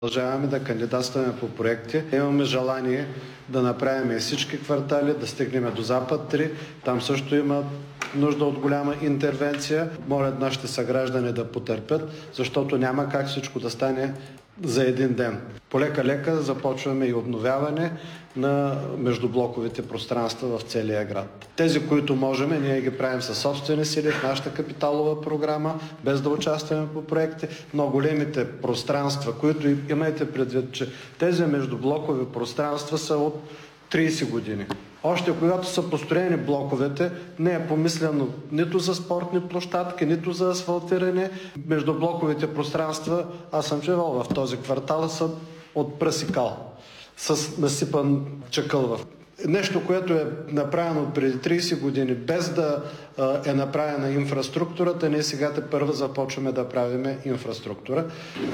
Продължаваме да кандидатстваме по проекти. Имаме желание да направим всички квартали, да стигнем до Запад 3. Там също има нужда от голяма интервенция. Молят нашите съграждани да потърпят, защото няма как всичко да стане за един ден. Полека-лека започваме и обновяване на междублоковите пространства в целия град. Тези, които можем, ние ги правим със собствени сили в нашата капиталова програма, без да участваме по проекти, но големите пространства, които имайте предвид, че тези междублокови пространства са от 30 години. Още когато са построени блоковете, не е помислено нито за спортни площадки, нито за асфалтиране. Междублоковите пространства, аз съм живел в този квартал, са от пръс и кал, с насипан чакъл. Нещо, което е направено преди 30 години, без да е направена инфраструктурата, ние сега тепърва започваме да правиме инфраструктура.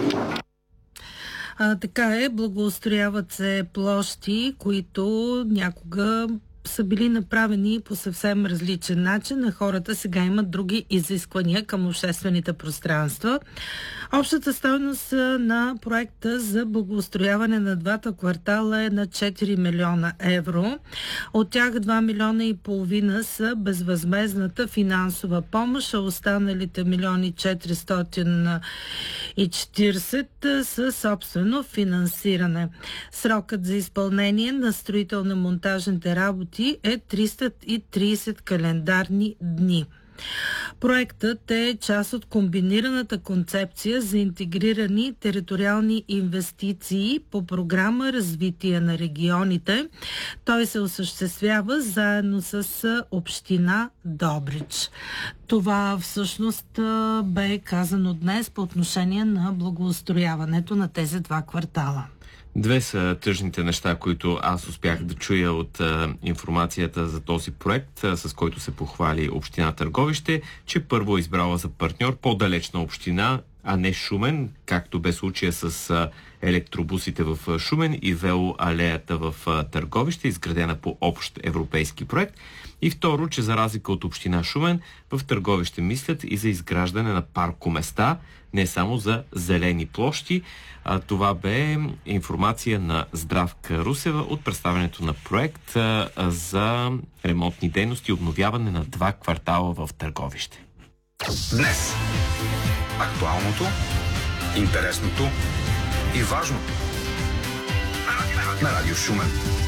Така е, благоустрояват се площи, които някога са били направени по съвсем различен начин, а хората сега имат други изисквания към обществените пространства. Общата стойност на проекта за благоустрояване на двата квартала е на 4 милиона евро. От тях 2 милиона и половина са безвъзмездната финансова помощ, а останалите 1 440 са собствено финансиране. Срокът за изпълнение на строително-монтажните работи е 330 календарни дни. Проектът е част от комбинираната концепция за интегрирани териториални инвестиции по програма Развитие на регионите. Той се осъществява заедно с община Добрич. Това всъщност бе казано днес по отношение на благоустрояването на тези два квартала. Две са тъжните неща, които аз успях да чуя от информацията за този проект, с който се похвали община Търговище, че първо е избрала за партньор по-далечна община, а не Шумен, както бе случая с електробусите в Шумен и велоалеята в Търговище, изградена по общ европейски проект. И второ, че за разлика от община Шумен, в Търговище мислят и за изграждане на паркоместа, не само за зелени площи. Това бе информация на Здравка Русева от представянето на проект за ремонтни дейности и обновяване на 2 квартала в Търговище. Днес актуалното, интересното и важното на Радио Шумен.